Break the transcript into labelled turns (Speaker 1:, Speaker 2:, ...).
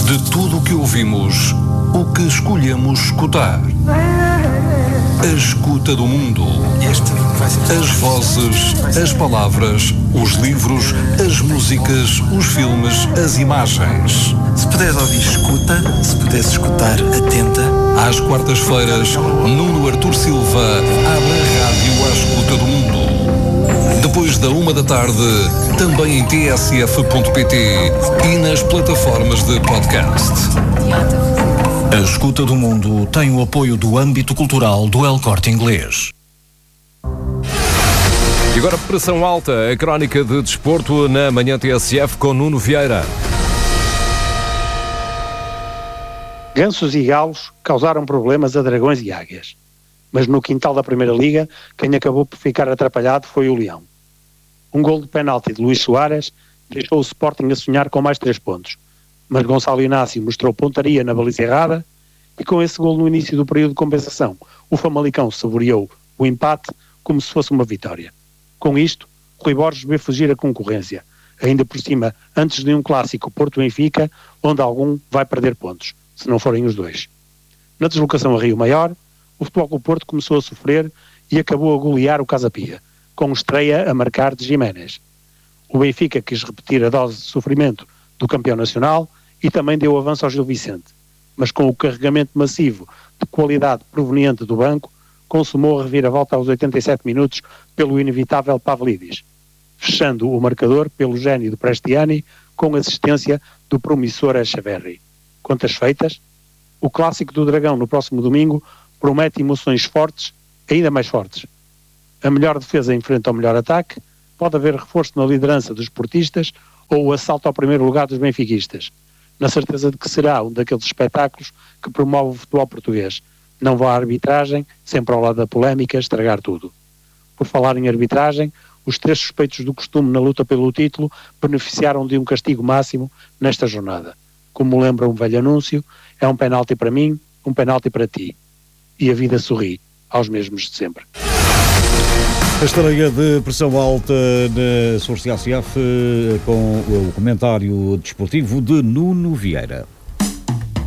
Speaker 1: De tudo o que ouvimos, o que escolhemos escutar. A escuta do mundo. As vozes, as palavras, os livros, as músicas, os filmes, as imagens.
Speaker 2: Se puderes ouvir, escuta. Se puderes escutar, atenta.
Speaker 1: Às quartas-feiras, Nuno Artur Silva abre a rádio à escuta do mundo. Depois da 13h, também em tsf.pt e nas plataformas de podcast. A escuta do mundo tem o apoio do âmbito cultural do El Corte Inglês.
Speaker 3: E agora, pressão alta, a crónica de desporto na manhã TSF com Nuno Vieira.
Speaker 4: Gansos e galos causaram problemas a dragões e águias. Mas no quintal da Primeira Liga, quem acabou por ficar atrapalhado foi o Leão. Um gol de penalti de Luís Soares deixou o Sporting a sonhar com mais 3 pontos. Mas Gonçalo Inácio mostrou pontaria na baliza errada e com esse gol no início do período de compensação, o Famalicão saboreou o empate como se fosse uma vitória. Com isto, Rui Borges vê fugir a concorrência, ainda por cima antes de um clássico Porto-Benfica, onde algum vai perder pontos, se não forem os dois. Na deslocação a Rio Maior, o Futebol Clube Porto começou a sofrer e acabou a golear o Casa Pia, com estreia a marcar de Jiménez. O Benfica quis repetir a dose de sofrimento do campeão nacional e também deu avanço ao Gil Vicente, mas com o carregamento massivo de qualidade proveniente do banco, consumou a reviravolta aos 87 minutos pelo inevitável Pavlidis, fechando o marcador pelo gênio de Prestiani com assistência do promissor Echeverri. Contas feitas, o clássico do Dragão no próximo domingo promete emoções fortes, ainda mais fortes. A melhor defesa enfrenta o melhor ataque, pode haver reforço na liderança dos portistas ou o assalto ao primeiro lugar dos benfiquistas, na certeza de que será um daqueles espetáculos que promove o futebol português. Não vá à arbitragem, sempre ao lado da polémica, estragar tudo. Por falar em arbitragem, os 3 suspeitos do costume na luta pelo título beneficiaram de um castigo máximo nesta jornada. Como lembra um velho anúncio, é um penalti para mim, um penalti para ti. E a vida sorri aos mesmos de sempre.
Speaker 5: A estreia de pressão alta na Source ACF com o comentário desportivo de Nuno Vieira.